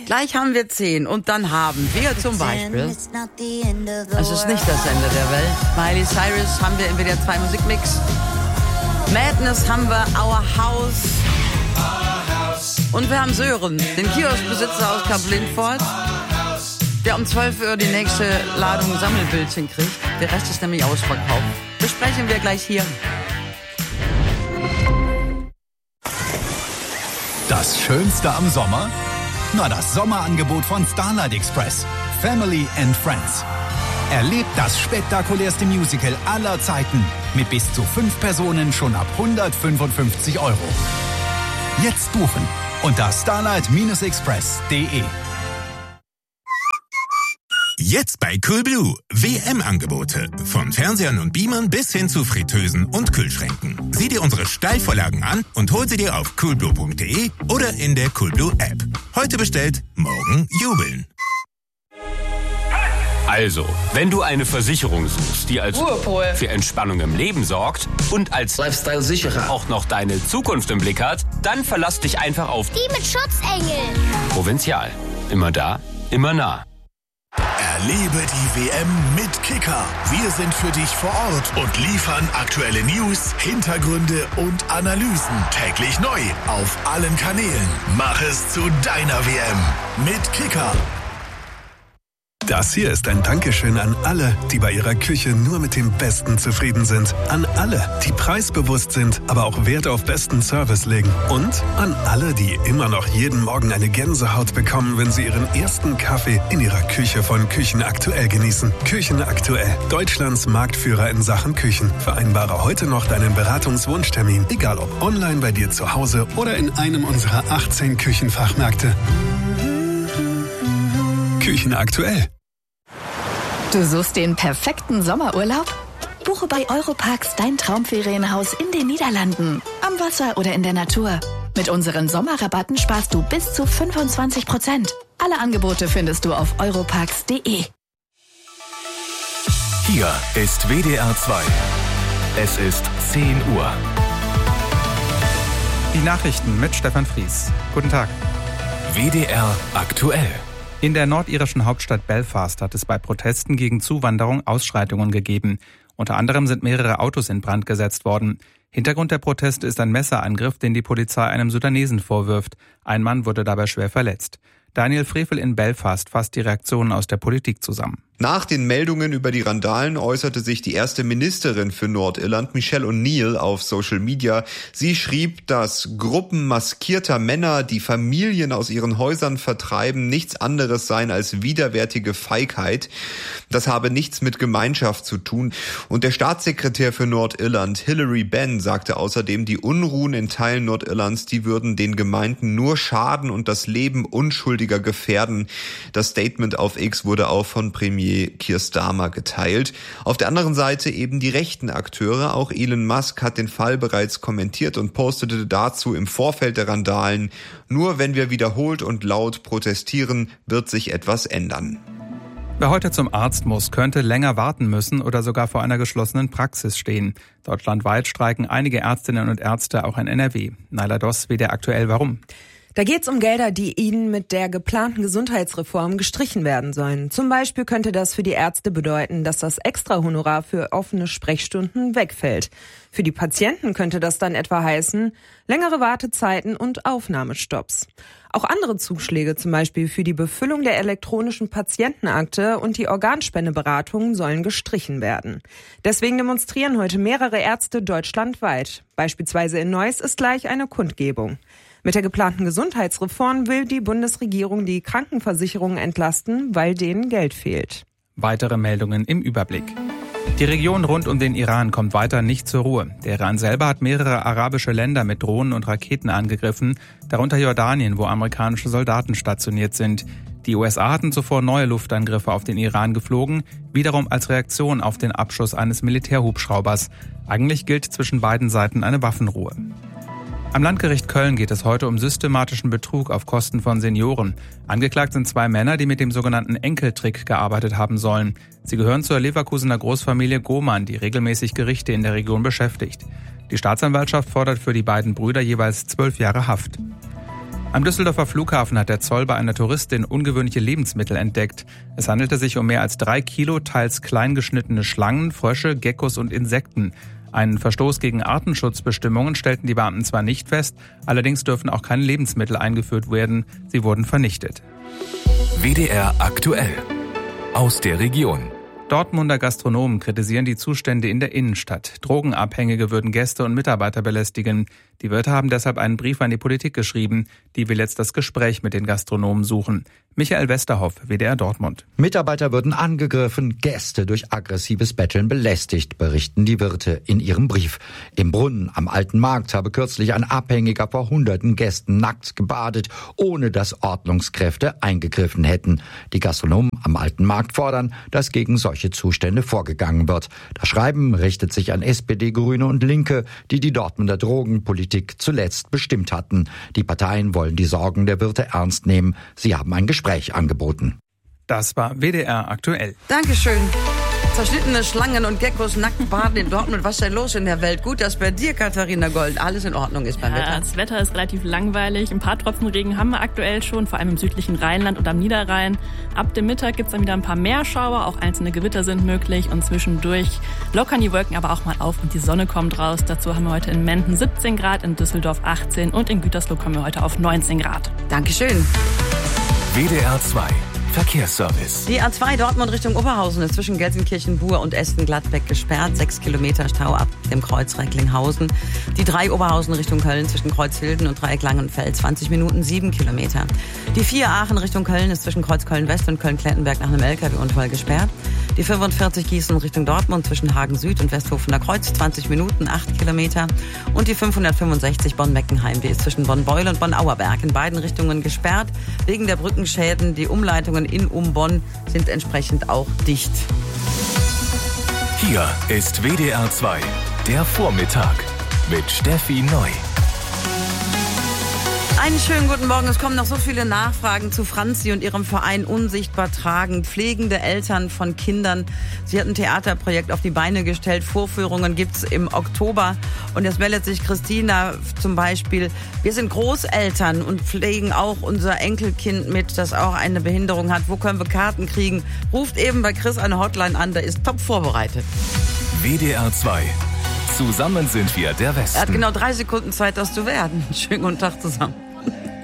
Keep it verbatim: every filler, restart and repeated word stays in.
Gleich haben wir zehn und dann haben wir zum Beispiel, es ist nicht das Ende der Welt, Miley Cyrus haben wir im W D R zwei Musikmix, Madness haben wir Our House und wir haben Sören, den Kioskbesitzer aus Kap-Lindfort, der um zwölf Uhr die nächste Ladung Sammelbildchen kriegt. Der Rest ist nämlich ausverkauft. Besprechen wir gleich hier. Das Schönste am Sommer? Na, das Sommerangebot von Starlight Express. Family and Friends. Erlebt das spektakulärste Musical aller Zeiten. Mit bis zu fünf Personen schon ab hundertfünfundfünfzig Euro. Jetzt buchen unter starlight express punkt de. Jetzt bei Coolblue. W M-Angebote. Von Fernsehern und Beamern bis hin zu Fritteusen und Kühlschränken. Sieh dir unsere Steilvorlagen an und hol sie dir auf coolblue punkt de oder in der Coolblue-App. Heute bestellt, morgen jubeln. Also, wenn du eine Versicherung suchst, die als Ruhepol für Entspannung im Leben sorgt und als Lifestyle-Sicherer auch noch deine Zukunft im Blick hat, dann verlass dich einfach auf die mit Schutzengeln. Provinzial. Immer da, immer nah. Erlebe die W M mit Kicker. Wir sind für dich vor Ort und liefern aktuelle News, Hintergründe und Analysen täglich neu auf allen Kanälen. Mach es zu deiner W M mit Kicker. Das hier ist ein Dankeschön an alle, die bei ihrer Küche nur mit dem Besten zufrieden sind. An alle, die preisbewusst sind, aber auch Wert auf besten Service legen. Und an alle, die immer noch jeden Morgen eine Gänsehaut bekommen, wenn sie ihren ersten Kaffee in ihrer Küche von Küchen Aktuell genießen. Küchen Aktuell, Deutschlands Marktführer in Sachen Küchen. Vereinbare heute noch deinen Beratungswunschtermin, egal ob online bei dir zu Hause oder in einem unserer achtzehn Küchenfachmärkte. Küchen Aktuell. Du suchst den perfekten Sommerurlaub? Buche bei Europarks dein Traumferienhaus in den Niederlanden, am Wasser oder in der Natur. Mit unseren Sommerrabatten sparst du bis zu fünfundzwanzig Prozent. Alle Angebote findest du auf europarks punkt de. Hier ist W D R zwei. Es ist zehn Uhr. Die Nachrichten mit Stefan Fries. Guten Tag. W D R aktuell. In der nordirischen Hauptstadt Belfast hat es bei Protesten gegen Zuwanderung Ausschreitungen gegeben. Unter anderem sind mehrere Autos in Brand gesetzt worden. Hintergrund der Proteste ist ein Messerangriff, den die Polizei einem Sudanesen vorwirft. Ein Mann wurde dabei schwer verletzt. Daniel Frevel in Belfast fasst die Reaktionen aus der Politik zusammen. Nach den Meldungen über die Randalen äußerte sich die erste Ministerin für Nordirland, Michelle O'Neill, auf Social Media. Sie schrieb, dass Gruppen maskierter Männer, die Familien aus ihren Häusern vertreiben, nichts anderes seien als widerwärtige Feigheit. Das habe nichts mit Gemeinschaft zu tun. Und der Staatssekretär für Nordirland, Hilary Benn, sagte außerdem, die Unruhen in Teilen Nordirlands, die würden den Gemeinden nur schaden und das Leben Unschuldiger gefährden. Das Statement auf X wurde auch von Premier Keir Starmer geteilt. Auf der anderen Seite eben die rechten Akteure. Auch Elon Musk hat den Fall bereits kommentiert und postete dazu im Vorfeld der Randalen: Nur wenn wir wiederholt und laut protestieren, wird sich etwas ändern. Wer heute zum Arzt muss, könnte länger warten müssen oder sogar vor einer geschlossenen Praxis stehen. Deutschlandweit streiken einige Ärztinnen und Ärzte, auch in N R W. Naila Doss, W D R aktuell, warum? Da geht's um Gelder, die ihnen mit der geplanten Gesundheitsreform gestrichen werden sollen. Zum Beispiel könnte das für die Ärzte bedeuten, dass das Extrahonorar für offene Sprechstunden wegfällt. Für die Patienten könnte das dann etwa heißen, längere Wartezeiten und Aufnahmestopps. Auch andere Zuschläge, zum Beispiel für die Befüllung der elektronischen Patientenakte und die Organspendeberatung, sollen gestrichen werden. Deswegen demonstrieren heute mehrere Ärzte deutschlandweit. Beispielsweise in Neuss ist gleich eine Kundgebung. Mit der geplanten Gesundheitsreform will die Bundesregierung die Krankenversicherungen entlasten, weil denen Geld fehlt. Weitere Meldungen im Überblick. Die Region rund um den Iran kommt weiter nicht zur Ruhe. Der Iran selber hat mehrere arabische Länder mit Drohnen und Raketen angegriffen, darunter Jordanien, wo amerikanische Soldaten stationiert sind. Die U S A hatten zuvor neue Luftangriffe auf den Iran geflogen, wiederum als Reaktion auf den Abschuss eines Militärhubschraubers. Eigentlich gilt zwischen beiden Seiten eine Waffenruhe. Am Landgericht Köln geht es heute um systematischen Betrug auf Kosten von Senioren. Angeklagt sind zwei Männer, die mit dem sogenannten Enkeltrick gearbeitet haben sollen. Sie gehören zur Leverkusener Großfamilie Gohmann, die regelmäßig Gerichte in der Region beschäftigt. Die Staatsanwaltschaft fordert für die beiden Brüder jeweils zwölf Jahre Haft. Am Düsseldorfer Flughafen hat der Zoll bei einer Touristin ungewöhnliche Lebensmittel entdeckt. Es handelte sich um mehr als drei Kilo teils klein geschnittene Schlangen, Frösche, Geckos und Insekten. Einen Verstoß gegen Artenschutzbestimmungen stellten die Beamten zwar nicht fest, allerdings dürfen auch keine Lebensmittel eingeführt werden. Sie wurden vernichtet. W D R aktuell. Aus der Region. Dortmunder Gastronomen kritisieren die Zustände in der Innenstadt. Drogenabhängige würden Gäste und Mitarbeiter belästigen. Die Wirte haben deshalb einen Brief an die Politik geschrieben. Die will jetzt das Gespräch mit den Gastronomen suchen. Michael Westerhoff, W D R Dortmund. Mitarbeiter würden angegriffen, Gäste durch aggressives Betteln belästigt, berichten die Wirte in ihrem Brief. Im Brunnen am Alten Markt habe kürzlich ein Abhängiger vor hunderten Gästen nackt gebadet, ohne dass Ordnungskräfte eingegriffen hätten. Die Gastronomen am Alten Markt fordern, dass gegen solche Zustände vorgegangen wird. Das Schreiben richtet sich an S P D, Grüne und Linke, die die Dortmunder Drogenpolitik zuletzt bestimmt hatten. Die Parteien wollen die Sorgen der Wirte ernst nehmen. Sie haben ein Gespräch angeboten. Das war W D R aktuell. Dankeschön. Zerschnittene Schlangen und Geckos, nackt baden in Dortmund. Was ist denn los in der Welt? Gut, dass bei dir, Katharina Gold, alles in Ordnung ist beim ja, Wetter. Das Wetter ist relativ langweilig. Ein paar Tropfen Regen haben wir aktuell schon, vor allem im südlichen Rheinland und am Niederrhein. Ab dem Mittag gibt es dann wieder ein paar mehr Schauer, auch einzelne Gewitter sind möglich und zwischendurch lockern die Wolken aber auch mal auf und die Sonne kommt raus. Dazu haben wir heute in Menden siebzehn Grad, in Düsseldorf achtzehn und in Gütersloh kommen wir heute auf neunzehn Grad. Dankeschön. W D R zwei Verkehrsservice. Die A zwei Dortmund Richtung Oberhausen ist zwischen Gelsenkirchen, Buhr und Esten-Gladbeck gesperrt. Sechs Kilometer Stau ab dem Kreuz Recklinghausen. Die drei Oberhausen Richtung Köln zwischen Kreuz Hilden und Dreieck Langenfeld. zwanzig Minuten, sieben Kilometer. Die vier Aachen Richtung Köln ist zwischen Kreuz Köln-West und Köln-Klettenberg nach einem L K W-Unfall gesperrt. Die fünfundvierzig Gießen Richtung Dortmund zwischen Hagen Süd und Westhofener Kreuz. zwanzig Minuten, acht Kilometer. Und die fünfhundertfünfundsechzig Bonn-Meckenheim. Die ist zwischen Bonn-Beul und Bonn-Auerberg in beiden Richtungen gesperrt. Wegen der Brückenschäden. Die Umleitungen in um Bonn sind entsprechend auch dicht. Hier ist W D R zwei, der Vormittag mit Steffi Neu. Einen schönen guten Morgen. Es kommen noch so viele Nachfragen zu Franzi und ihrem Verein Unsichtbar Tragen. Pflegende Eltern von Kindern. Sie hat ein Theaterprojekt auf die Beine gestellt. Vorführungen gibt's im Oktober. Und jetzt meldet sich Christina zum Beispiel. Wir sind Großeltern und pflegen auch unser Enkelkind mit, das auch eine Behinderung hat. Wo können wir Karten kriegen? Ruft eben bei Chris eine Hotline an. Der ist top vorbereitet. W D R zwei. Zusammen sind wir der Westen. Er hat genau drei Sekunden Zeit, das zu werden. Schönen guten Tag zusammen.